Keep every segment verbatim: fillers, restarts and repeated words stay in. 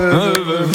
Ah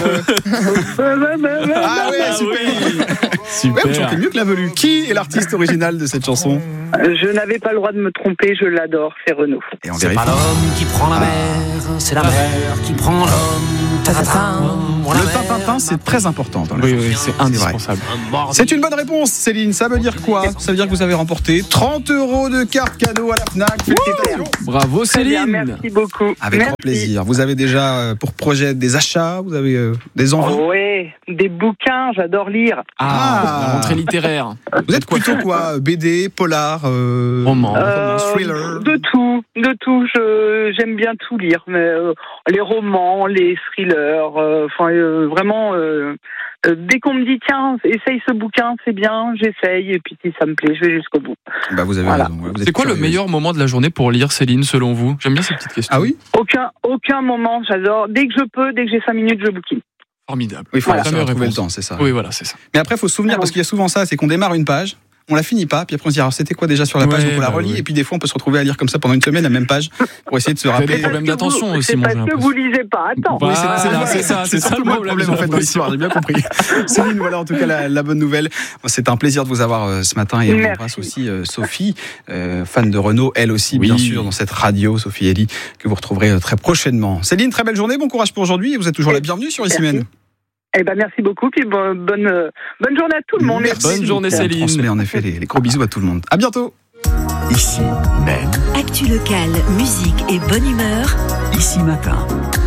ouais, super. Super. Ouais, vous chantez mieux que la Velue. Qui est l'artiste original de cette chanson ? Je n'avais pas le droit de me tromper, je l'adore, c'est Renaud. Et on C'est vérifie. pas l'homme qui prend la mer, c'est la mer qui prend l'homme. Ta-ta-ta, la Le mer. tintintin, c'est très important dans la Oui, chanson. oui, c'est indispensable. C'est une bonne réponse, Céline. Ça veut dire quoi ? Ça veut dire que vous avez remporté trente euros de carte cadeau à la Fnac. Félicitations. Bravo Très bien, Céline. merci beaucoup. Avec Merci. grand plaisir. Vous avez déjà euh, pour projet des achats ? Vous avez euh, des envies ? Oh ouais, des bouquins, j'adore lire. Ah, Ah. la rentrée littéraire. Vous êtes plutôt quoi ? B D, polar, euh, Roman. romance, Euh, thriller ? de tout, de tout. Je, j'aime bien tout lire, mais euh, les romans, les thrillers, euh, enfin euh, vraiment. Euh, euh, dès qu'on me dit tiens, essaye ce bouquin, c'est bien, j'essaye, et puis si ça me plaît, je vais jusqu'au bout. Bah, vous avez Voilà. raison. Vous êtes C'est quoi le curieuse. meilleur moment de la journée pour lire, Céline, selon vous ? J'aime bien ces petites questions. Ah oui ? Aucun, aucun moment, j'adore. Dès que je peux, dès que j'ai cinq minutes, je bouquine. Formidable. Oui, il faut Voilà. bien sûr La meilleure trouver le réponse. temps, c'est ça. Oui, voilà, c'est ça. Mais après, il faut se souvenir, parce qu'il y a souvent ça, c'est qu'on démarre une page, on la finit pas, puis après on se dit, alors c'était quoi déjà sur la page, Ouais, donc on la bah relit, oui. et puis des fois on peut se retrouver à lire comme ça pendant une semaine la même page, pour essayer de se avez rappeler. des problèmes Parce que d'attention vous- aussi, C'est moi, parce j'ai que l'impression. vous lisez pas. Attends. Voilà, Oui, c'est, c'est, c'est c'est, ça, c'est c'est ça surtout le le problème problème en fait dans l'histoire, j'ai bien compris. Céline, voilà en tout cas la, la bonne nouvelle. C'est un plaisir de vous avoir euh, ce matin et on Merci. embrasse aussi euh, Sophie, euh, fan de Renaud, elle aussi Oui. bien sûr dans cette radio, Sophie Elie, que vous retrouverez euh, très prochainement. Céline, très belle journée, bon courage pour aujourd'hui et vous êtes toujours la bienvenue sur Ici Merci. Même. Eh ben merci beaucoup, puis bon- bonne, euh, bonne journée à tout le monde. Merci. Bonne journée, On Céline. transmet en effet les, les gros bisous à tout le monde. À bientôt. Ici même, Actu locale, musique et bonne humeur. ici matin.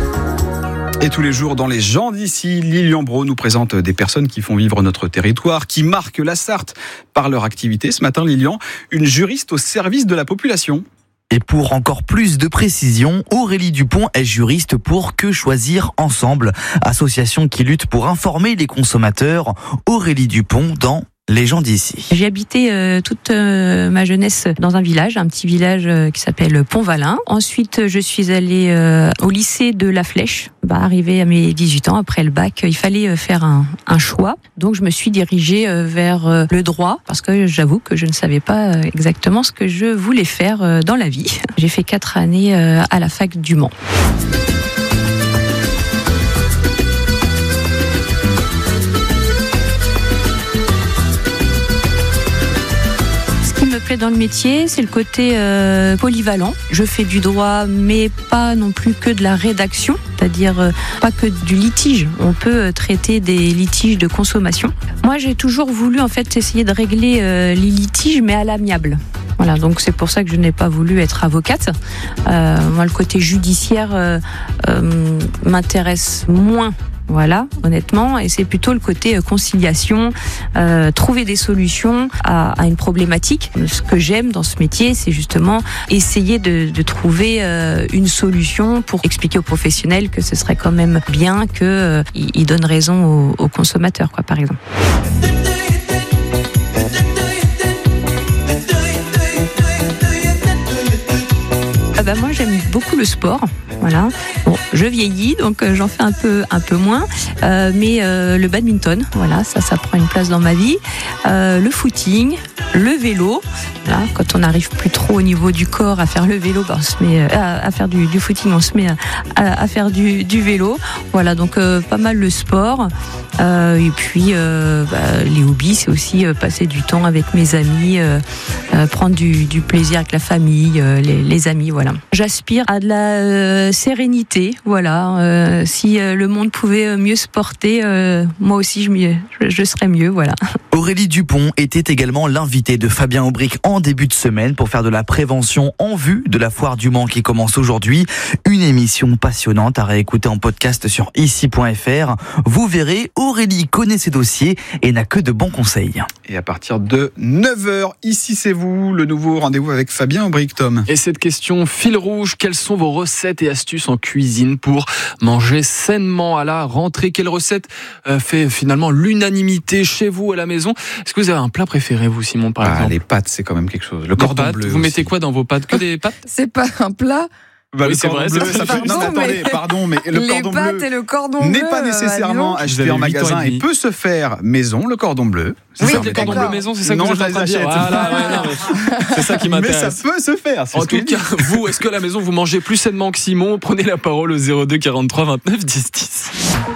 Et tous les jours, dans les gens d'ici, Lilian Brault nous présente des personnes qui font vivre notre territoire, qui marquent la Sarthe par leur activité. Ce matin, Lilian, une juriste au service de la population. Et pour encore plus de précision, Aurélie Dupont est juriste pour Que Choisir Ensemble, association qui lutte pour informer les consommateurs. Aurélie Dupont dans Les gens d'ici. J'ai habité euh, toute euh, ma jeunesse dans un village, un petit village euh, qui s'appelle Pont-Valin. Ensuite, je suis allée euh, au lycée de La Flèche. Bah, arrivée à mes dix-huit ans, après le bac, il fallait euh, faire un, un choix. Donc, je me suis dirigée euh, vers euh, le droit parce que j'avoue que je ne savais pas euh, exactement ce que je voulais faire euh, dans la vie. J'ai fait quatre années euh, à la fac du Mans. Dans le métier, c'est le côté euh, polyvalent. Je fais du droit, mais pas non plus que de la rédaction, c'est-à-dire euh, pas que du litige. On peut euh, traiter des litiges de consommation. Moi, j'ai toujours voulu en fait essayer de régler euh, les litiges, mais à l'amiable. Voilà, donc c'est pour ça que je n'ai pas voulu être avocate. Euh, moi, le côté judiciaire euh, euh, m'intéresse moins. Voilà, honnêtement, et c'est plutôt le côté conciliation, euh, trouver des solutions à, à une problématique. Ce que j'aime dans ce métier, c'est justement essayer de, de trouver euh, une solution pour expliquer aux professionnels que ce serait quand même bien qu'ils euh, ils donnent raison aux, aux consommateurs, quoi, par exemple. Ah bah moi j'aime beaucoup le sport, voilà. Bon, je vieillis donc euh, j'en fais un peu un peu moins, euh, mais euh, le badminton, voilà, ça ça prend une place dans ma vie. Euh, le footing, le vélo, voilà, quand on n'arrive plus trop au niveau du corps à faire le vélo, bah, on se met à, à faire du, du footing, on se met à, à, à faire du, du vélo, voilà, donc euh, pas mal le sport. Euh, et puis euh, bah, les hobbies, c'est aussi euh, passer du temps avec mes amis, euh, euh, prendre du, du plaisir avec la famille, euh, les, les amis, voilà. J'aspire à de la euh, sérénité, voilà. Euh, si euh, le monde pouvait mieux se porter, euh, moi aussi je, je, je serais mieux, voilà. Aurélie Dupont était également l'invitée de Fabien Aubric en début de semaine pour faire de la prévention en vue de la foire du Mans qui commence aujourd'hui. Une émission passionnante à réécouter en podcast sur ici point f r. Vous verrez, Aurélie connaît ses dossiers et n'a que de bons conseils. Et à partir de neuf heures, ici c'est vous, le nouveau rendez-vous avec Fabien Aubric, Tom. Et cette question fil rouge, quelles sont vos recettes et astuces en cuisine pour manger sainement à la rentrée ? Quelle recette euh, fait finalement l'unanimité chez vous à la maison ? Est-ce que vous avez un plat préféré, vous, Simon, par Ah, exemple ? les pâtes, c'est quand même quelque chose. Le Des cordon pâtes, bleu. vous mettez aussi. quoi dans vos pâtes ? Que des pâtes ? C'est pas un plat, Bah, Oui, le c'est cordon vrai, bleu, c'est ça vrai. peut... Non, mais Pardon, attendez, mais- pardon, mais le Les cordon pâtes bleu et le cordon n'est bleu, pas euh, nécessairement bah, dis acheté Vous en avez huit ans magasin et demi. et peut se faire maison, le cordon bleu. C'est Oui, ça, Vous on faites est des cordons d'accord. bleus maison, c'est ça que Non, vous je êtes en les train de dire. achète. Voilà, ouais, non, mais c'est ça qui Mais ça m'intéresse. peut se faire. c'est En ce que tout je cas, dis. vous, est-ce que à la maison vous mangez plus sainement que Simon? Prenez la parole au zéro deux quarante-trois vingt-neuf dix dix.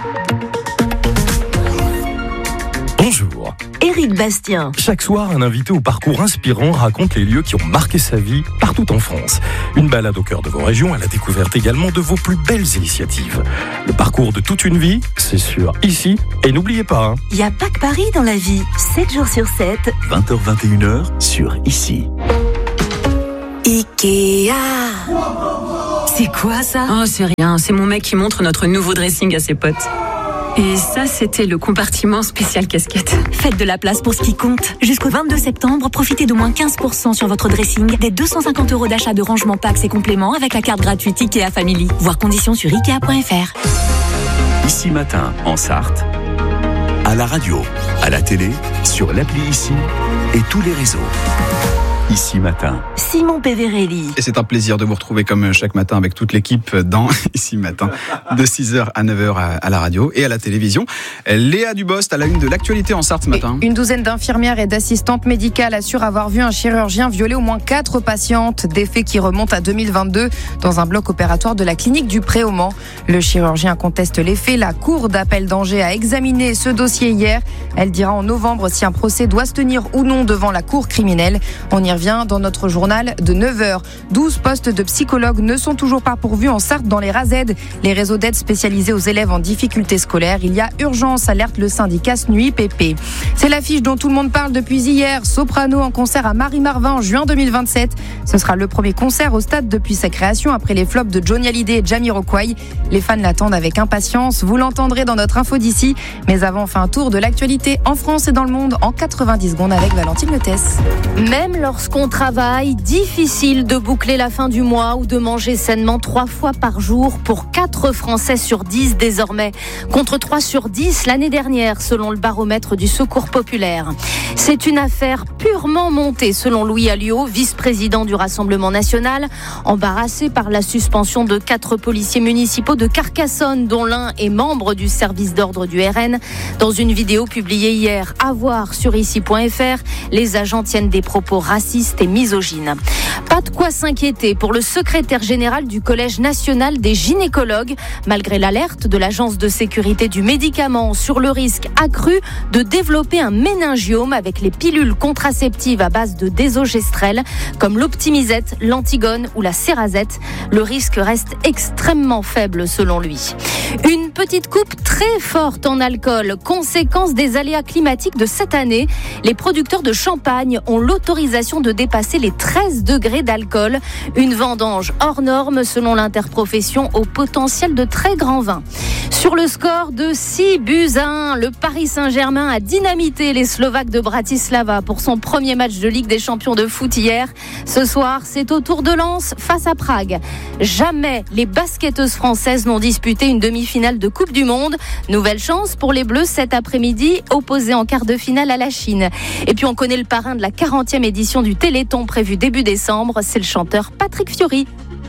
Bonjour. Éric Bastien. Chaque soir, un invité au parcours inspirant raconte les lieux qui ont marqué sa vie partout en France. Une balade au cœur de vos régions à la découverte également de vos plus belles initiatives. Le parcours de toute une vie, c'est sûr, ici. Et n'oubliez pas, hein, Il n'y a pas que Paris dans la vie. sept jours sur sept. vingt heures vingt et une heures sur Ici. Ikea. C'est quoi ça? Oh, c'est rien, c'est mon mec qui montre notre nouveau dressing à ses potes. Et ça, c'était le compartiment spécial casquette. Faites de la place pour ce qui compte. Jusqu'au vingt-deux septembre, profitez d'au moins quinze pour cent sur votre dressing, des deux cent cinquante euros d'achat de rangement packs et compléments avec la carte gratuite Ikea Family. Voir conditions sur ikea point f r. Ici Matin, en Sarthe, à la radio, à la télé, sur l'appli Ici et tous les réseaux. Ici Matin. Simon Peverelli. Et c'est un plaisir de vous retrouver comme chaque matin avec toute l'équipe dans Ici Matin, de six heures à neuf heures à la radio et à la télévision. Léa Dubost à la une de l'actualité en Sarthe ce matin. Une douzaine d'infirmières et d'assistantes médicales assurent avoir vu un chirurgien violer au moins quatre patientes. Des faits qui remontent à deux mille vingt-deux dans un bloc opératoire de la clinique du Pré au Mans. Le chirurgien conteste les faits. La cour d'appel d'Angers a examiné ce dossier hier. Elle dira en novembre si un procès doit se tenir ou non devant la cour criminelle. On y revient dans notre journal de neuf heures. douze postes de psychologues ne sont toujours pas pourvus en Sarthe dans les R A Z, les réseaux d'aide spécialisés aux élèves en difficulté scolaire. Il y a urgence, alerte le syndicat S N U I P P. C'est l'affiche dont tout le monde parle depuis hier. Soprano en concert à Marie-Marvin en juin deux mille vingt-sept. Ce sera le premier concert au stade depuis sa création après les flops de Johnny Hallyday et Jamiroquai. Les fans l'attendent avec impatience. Vous l'entendrez dans notre info d'ici. Mais avant, on fait un tour de l'actualité en France et dans le monde en quatre-vingt-dix secondes avec Valentine Letès. Même lorsqu'on travaille, difficile de boucler la fin du mois ou de manger sainement trois fois par jour pour quatre Français sur dix désormais, contre trois sur dix l'année dernière selon le baromètre du Secours populaire. C'est une affaire purement montée selon Louis Alliot, vice-président du Rassemblement national, embarrassé par la suspension de quatre policiers municipaux de Carcassonne, dont l'un est membre du service d'ordre du R N. Dans une vidéo publiée hier à voir sur ici point f r, les agents tiennent des propos racistes et misogynes. Pas de quoi s'inquiéter pour le secrétaire général du Collège national des gynécologues, malgré l'alerte de l'Agence de sécurité du médicament sur le risque accru de développer un méningiome avec les pilules contraceptives à base de désogestrel, comme l'Optimisette, l'Antigone ou la Cerazette. Le risque reste extrêmement faible selon lui. Une petite coupe très forte en alcool, conséquence des aléas climatiques de cette année. Les producteurs de champagne ont l'autorisation de dépasser les treize degrés d'alcool. Une vendange hors norme selon l'interprofession au potentiel de très grand vin. Sur le score de six buts à un, le Paris Saint-Germain a dynamité les Slovaques de Bratislava pour son premier match de Ligue des Champions de foot hier. Ce soir, c'est au tour de Lens face à Prague. Jamais les basketteuses françaises n'ont disputé une demi-finale de Coupe du Monde. Nouvelle chance pour les Bleus cet après-midi, opposés en quart de finale à la Chine. Et puis on connaît le parrain de la quarantième édition du Téléthon prévu début décembre, c'est le chanteur Patrick Fiori.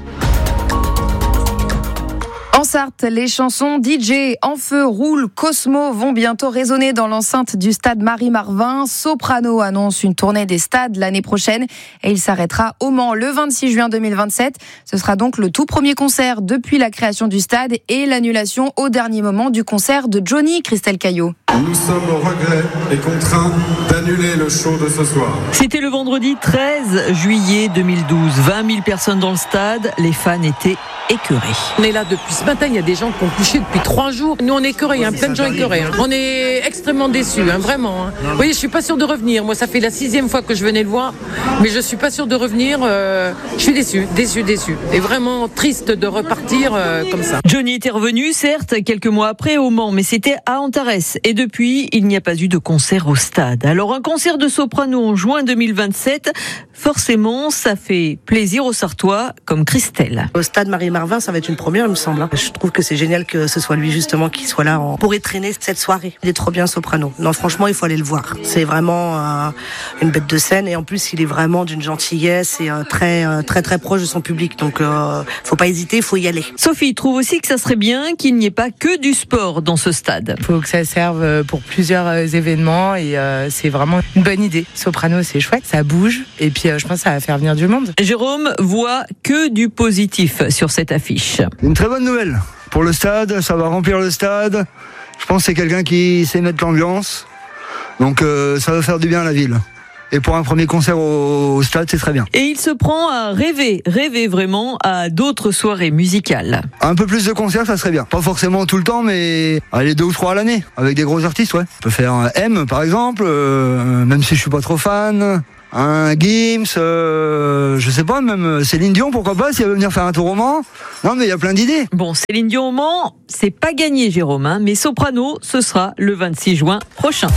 En Sarthe, les chansons D J En Feu, Roule, Cosmo vont bientôt résonner dans l'enceinte du stade Marie-Marvin. Soprano annonce une tournée des stades l'année prochaine et il s'arrêtera au Mans le vingt-six juin deux mille vingt-sept. Ce sera donc le tout premier concert depuis la création du stade et l'annulation au dernier moment du concert de Johnny, Christelle Caillot. Nous sommes au regret et contraints d'annuler le show de ce soir. C'était le vendredi treize juillet deux mille douze. vingt mille personnes dans le stade. Les fans étaient écœurés. On est là depuis ce matin. Il y a des gens qui ont couché depuis trois jours. Nous, on est écœurés. Hein, plein de gens écœurés. Hein. On est extrêmement déçus, hein, vraiment. Hein. Vous voyez, je suis pas sûre de revenir. Moi, ça fait la sixième fois que je venais le voir, mais je suis pas sûre de revenir. Euh, je suis déçue, déçue, déçue. Et vraiment triste de repartir euh, comme ça. Johnny était revenu, certes, quelques mois après au Mans, mais c'était à Antares. Et depuis depuis, il n'y a pas eu de concert au stade. Alors un concert de soprano en juin deux mille vingt-sept, forcément, ça fait plaisir aux Sartois comme Christelle. Au stade Marie-Marvin, ça va être une première, il me semble. Je trouve que c'est génial que ce soit lui justement qui soit là en... pour étraîner cette soirée. Il est trop bien soprano. Non, franchement, il faut aller le voir. C'est vraiment euh, une bête de scène et en plus, il est vraiment d'une gentillesse et euh, très, euh, très, très proche de son public. Donc, euh, faut pas hésiter, il faut y aller. Sophie trouve aussi que ça serait bien qu'il n'y ait pas que du sport dans ce stade. Il faut que ça serve pour plusieurs événements et euh, c'est vraiment une bonne idée. Soprano, c'est chouette, ça bouge et puis euh, je pense que ça va faire venir du monde. Jérôme voit que du positif sur cette affiche. Une très bonne nouvelle pour le stade, ça va remplir le stade. Je pense que c'est quelqu'un qui sait mettre l'ambiance, donc euh, ça va faire du bien à la ville. Et pour un premier concert au, au stade, c'est très bien. Et il se prend à rêver, rêver vraiment à d'autres soirées musicales. Un peu plus de concerts, ça serait bien. Pas forcément tout le temps, mais aller deux ou trois à l'année, avec des gros artistes, ouais. On peut faire un M, par exemple, euh, même si je suis pas trop fan. Un Gims, euh, je sais pas, même Céline Dion, pourquoi pas, si elle veut venir faire un tour au Mans. Non, mais il y a plein d'idées. Bon, Céline Dion au Mans, c'est pas gagné, Jérôme, hein, mais Soprano, ce sera le vingt-six juin prochain.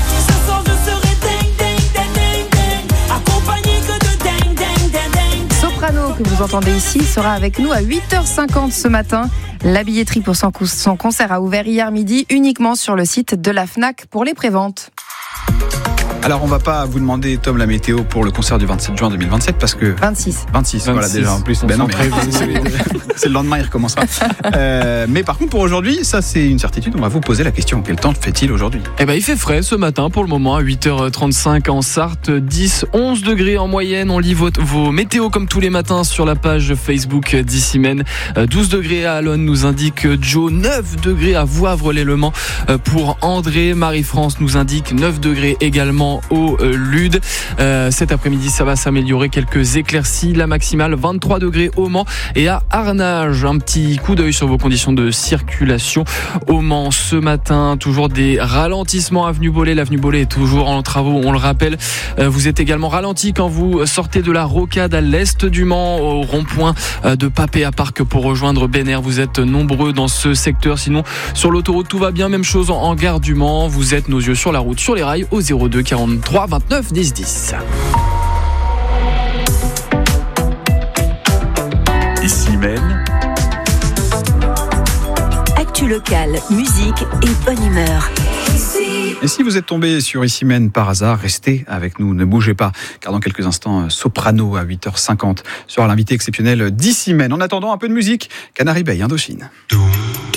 Soprano, que vous entendez ici, sera avec nous à huit heures cinquante ce matin. La billetterie pour son concert a ouvert hier midi uniquement sur le site de la Fnac pour les préventes. Alors on va pas vous demander, Tom, la météo pour le concert du vingt-sept juin deux mille vingt-sept parce que... vingt-six. vingt-six, voilà déjà en plus. Ben non, mais c'est le lendemain, il recommencera. Euh, mais par contre pour aujourd'hui, ça c'est une certitude, on va vous poser la question. Quel temps fait-il aujourd'hui ? Eh ben il fait frais ce matin pour le moment à huit heures trente-cinq en Sarthe, dix, onze degrés en moyenne. On lit vos, vos météos comme tous les matins sur la page Facebook d'Issymène. douze degrés à Allonne nous indique Joe, neuf degrés à Voivre-les-Le-Mans pour André. Marie-France nous indique neuf degrés également au euh, Lude. Euh, cet après-midi, ça va s'améliorer. Quelques éclaircies. La maximale, vingt-trois degrés au Mans et à Arnage. Un petit coup d'œil sur vos conditions de circulation au Mans ce matin. Toujours des ralentissements avenue Bollé. L'avenue Bollé est toujours en travaux, on le rappelle. Euh, vous êtes également ralenti quand vous sortez de la rocade à l'est du Mans, au rond-point de Papé à Parc pour rejoindre Bénère. Vous êtes nombreux dans ce secteur. Sinon, sur l'autoroute, tout va bien. Même chose en gare du Mans. Vous êtes nos yeux sur la route, sur les rails au zéro deux quarante-trois vingt-neuf dix dix. Issymène. Actu locale, musique et bonne humeur. Et si vous êtes tombé sur Issymène par hasard, restez avec nous, ne bougez pas, car dans quelques instants, Soprano à huit heures cinquante sera l'invité exceptionnel d'Issymène. En attendant, un peu de musique, Canary Bay, Indochine.